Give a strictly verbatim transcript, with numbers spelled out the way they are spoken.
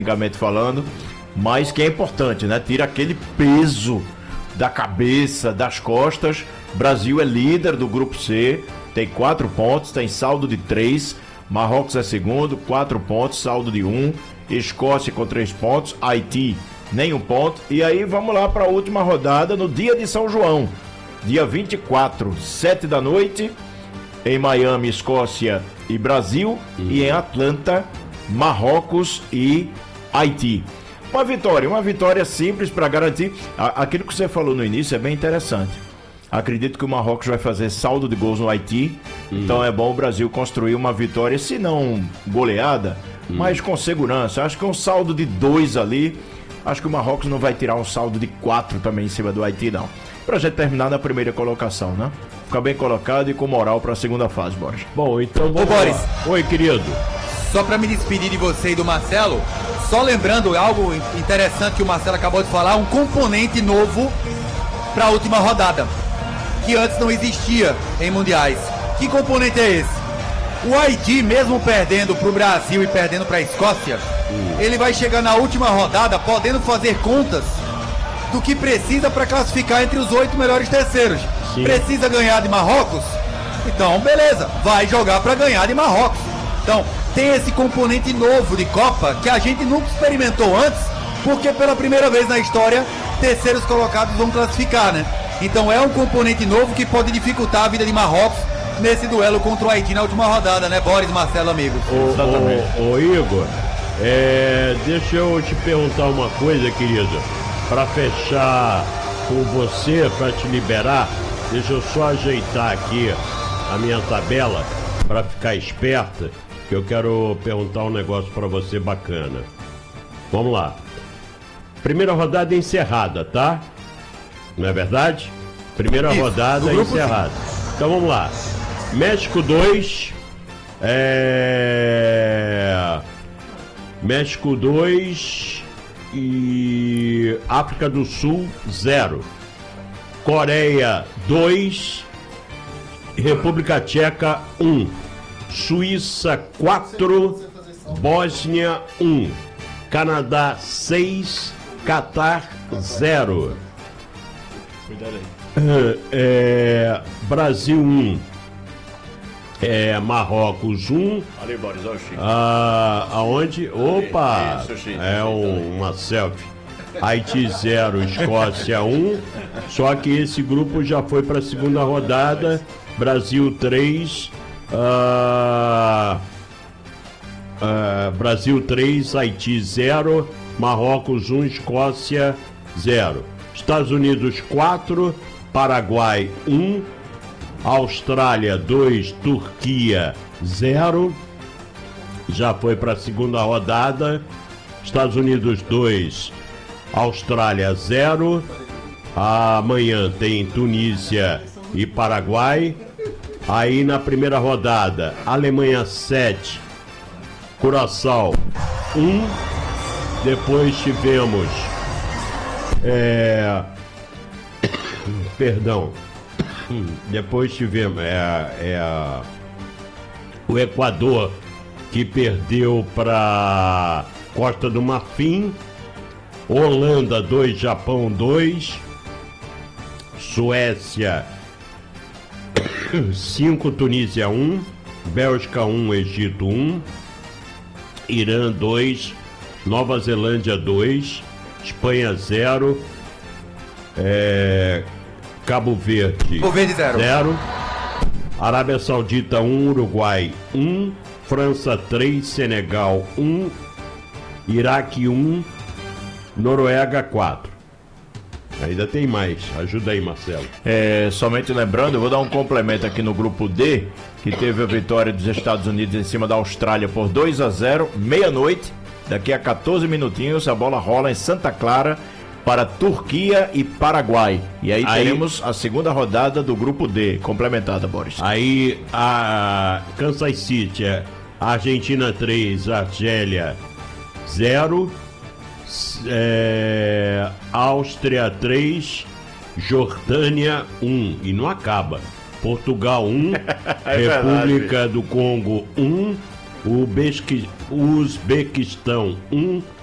tecnicamente falando, mas que é importante, né? Tira aquele peso da cabeça, das costas. Brasil é líder do grupo C, tem quatro pontos, tem saldo de três. Marrocos é segundo, quatro pontos, saldo de um. Escócia com três pontos, Haiti nenhum ponto. E aí vamos lá para a última rodada no dia de São João, dia vinte e quatro, sete da noite, em Miami, Escócia e Brasil, uhum. E em Atlanta, Marrocos e Haiti. Uma vitória, uma vitória simples para garantir. Aquilo que você falou no início é bem interessante. Acredito que o Marrocos vai fazer saldo de gols no Haiti, uhum. Então é bom o Brasil construir uma vitória, se não goleada, uhum. Mas com segurança. Acho que um saldo de dois ali, acho que o Marrocos não vai tirar um saldo de quatro também em cima do Haiti, não. Pra gente terminar na primeira colocação, né? Ficar bem colocado e com moral pra segunda fase, Boris. Bom, então vamos Ô, Boris. lá. Oi, querido. Só pra me despedir de você e do Marcelo, só lembrando algo interessante que o Marcelo acabou de falar, um componente novo pra última rodada, que antes não existia em mundiais. Que componente é esse? O Haiti, mesmo perdendo pro Brasil e perdendo pra Escócia, hum. ele vai chegar na última rodada podendo fazer contas do que precisa para classificar entre os oito melhores terceiros. Sim. Precisa ganhar de Marrocos? Então, beleza, vai jogar para ganhar de Marrocos. Então, tem esse componente novo de Copa que a gente nunca experimentou antes, porque pela primeira vez na história, terceiros colocados vão classificar, né? Então é um componente novo que pode dificultar a vida de Marrocos nesse duelo contra o Haiti na última rodada, né, Boris, Marcelo, amigos? Ô, ô, ô Igor, é, deixa eu te perguntar uma coisa, querido. Para fechar com você, para te liberar, deixa eu só ajeitar aqui a minha tabela para ficar esperta, que eu quero perguntar um negócio para você bacana. Vamos lá. Primeira rodada encerrada, tá? Não é verdade? Primeira Isso, rodada encerrada. Sim. Então vamos lá. México dois. É... México dois. E África do Sul zero, Coreia dois, República Tcheca um, Suíça quatro, Bósnia um, Canadá seis, Catar zero, é, Brasil um, é, Marrocos um. Ali, Boris, olha o Chico. Ah, aonde? Opa! Isso, Chico. É um, uma selfie. Haiti zero, Escócia um. Só que esse grupo já foi para a segunda rodada. Brasil três. Ah, ah, Brasil três, Haiti zero. Marrocos um, Escócia zero. Estados Unidos quatro. Paraguai um. Austrália dois, Turquia zero, já foi para a segunda rodada. Estados Unidos dois, Austrália zero. Amanhã tem Tunísia e Paraguai. Aí na primeira rodada, Alemanha sete, Curaçao um. Depois tivemos é... perdão. Depois tivemos é, é, o Equador, que perdeu para Costa do Marfim. Holanda dois, Japão dois. Suécia cinco, Tunísia um. Bélgica um, Egito um. Irã dois, Nova Zelândia dois. Espanha zero. É... Cabo Verde, Cabo Verde zero. zero. Arábia Saudita um, Uruguai um. França três, Senegal um. Iraque um. Noruega quatro. Ainda tem mais. Ajuda aí, Marcelo. É, somente lembrando, eu vou dar um complemento aqui no grupo D, que teve a vitória dos Estados Unidos em cima da Austrália por dois a zero, meia-noite. Daqui a quatorze minutinhos a bola rola em Santa Clara para Turquia e Paraguai. E aí, aí teremos a segunda rodada do grupo D, complementada, Boris. Aí a Kansas City, Argentina três, Argélia zero, é, Áustria três, Jordânia um. E não acaba. Portugal um, é República verdade. do Congo um, o Uzbequistão um,